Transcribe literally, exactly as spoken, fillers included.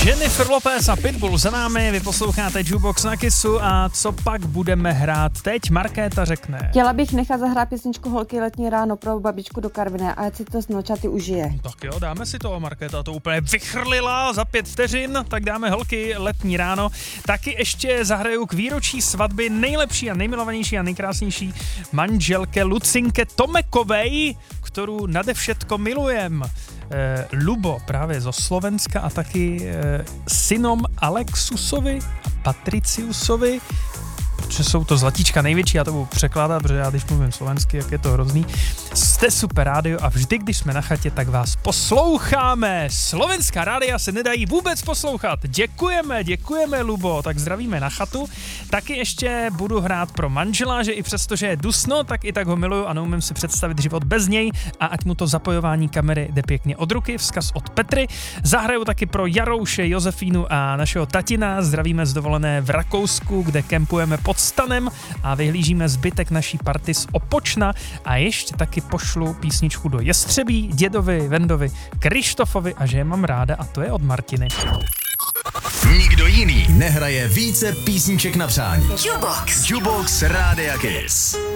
Jennifer Lopez a Pitbull za námi, vy posloucháte Jukebox na Kissu a co pak budeme hrát teď? Markéta řekne. Chtěla bych nechat zahrát písničku Holky letní ráno pro babičku do Karviné a ať si to z nočaty užije. Tak jo, dáme si to, Markéta to úplně vychrlila za pět vteřin, tak dáme Holky letní ráno. Taky ještě zahraju k výročí svatby nejlepší a nejmilovanější a nejkrásnější manželke Lucinke Tomekovej, kterou nade všetko milujem. Eh, Lubo právě zo Slovenska a taky eh, synom Alexusovi a Patriciusovi, protože jsou to zlatíčka největší, já to budu překládat, protože já když mluvím slovensky, jak je to hrozný. Jste Super rádio a vždy, když jsme na chatě, tak vás posloucháme. Slovenská rádia se nedají vůbec poslouchat. Děkujeme, děkujeme, Lubo. Tak zdravíme na chatu. Taky ještě budu hrát pro manžela, že i přesto, že je dusno, tak i tak ho miluju a neumím si představit život bez něj a ať mu to zapojování kamery jde pěkně od ruky. Vzkaz od Petry. Zahraju taky pro Jarouše, Josefínu a našeho tatina. Zdravíme z dovolené v Rakousku, kde kempujeme pod stanem a vyhlížíme zbytek naší party z Opočna a ještě taky pošlu písničku do Jestřebí, dědovi, Vendovi, Krištofovi a že je mám ráda a to je od Martiny. Nikdo jiný nehraje více písniček na přání. Jukebox. Jukebox Rádia Kiss.